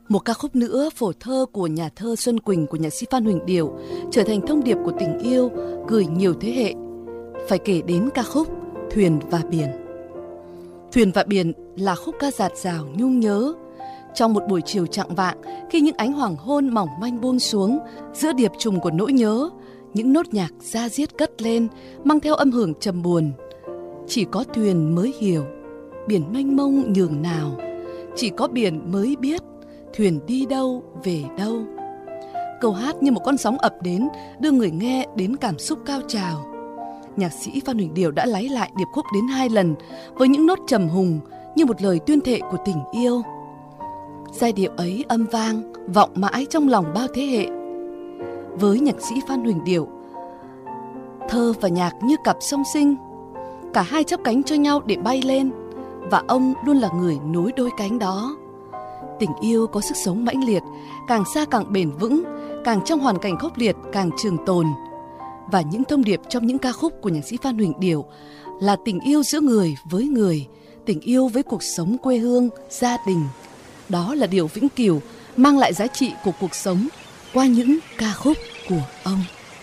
Một ca khúc nữa, phổ thơ của nhà thơ Xuân Quỳnh của nhạc sĩ Phan Huỳnh Điểu trở thành thông điệp của tình yêu gửi nhiều thế hệ. Phải kể đến ca khúc Thuyền và Biển. Thuyền và Biển là khúc ca dạt dào nhung nhớ. Trong một buổi chiều chạng vạng, khi những ánh hoàng hôn mỏng manh buông xuống, giữa điệp trùng của nỗi nhớ, những nốt nhạc da diết cất lên, mang theo âm hưởng trầm buồn. Chỉ có thuyền mới hiểu, biển mênh mông nhường nào. Chỉ có biển mới biết, thuyền đi đâu về đâu. Câu hát như một con sóng ập đến, đưa người nghe đến cảm xúc cao trào. Nhạc sĩ Phan Huỳnh Điểu đã lấy lại điệp khúc đến 2 lần với những nốt trầm hùng như một lời tuyên thệ của tình yêu. Giai điệu ấy âm vang, vọng mãi trong lòng bao thế hệ. Với nhạc sĩ Phan Huỳnh Điểu, thơ và nhạc như cặp song sinh, cả hai chắp cánh cho nhau để bay lên, và ông luôn là người nối đôi cánh đó. Tình yêu có sức sống mãnh liệt, càng xa càng bền vững, càng trong hoàn cảnh khốc liệt càng trường tồn. Và những thông điệp trong những ca khúc của nhạc sĩ Phan Huỳnh Điểu là tình yêu giữa người với người, tình yêu với cuộc sống quê hương, gia đình. Đó là điều vĩnh cửu mang lại giá trị của cuộc sống qua những ca khúc của ông.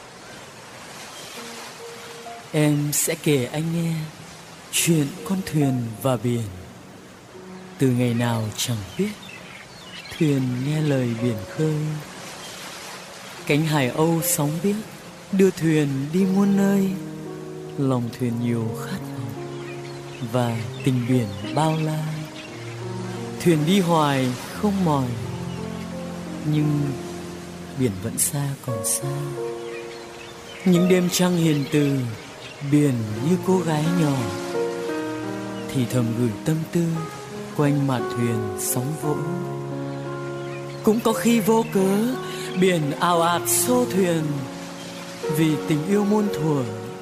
Em sẽ kể anh nghe chuyện con thuyền và biển. Từ ngày nào chẳng biết, thuyền nghe lời biển khơi. Cánh hải âu sóng biếc đưa thuyền đi muôn nơi. Lòng thuyền nhiều khát vọng và tình biển bao la. Thuyền đi hoài không mỏi, nhưng biển vẫn xa còn xa. Những đêm trăng hiền từ, biển như cô gái nhỏ thì thầm gửi tâm tư quanh mạn thuyền sóng vỗ. Cũng có khi vô cớ biển ào ạt xô thuyền vì tình yêu muôn thuở.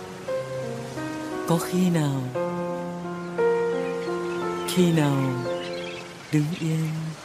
Có khi nào đứng yên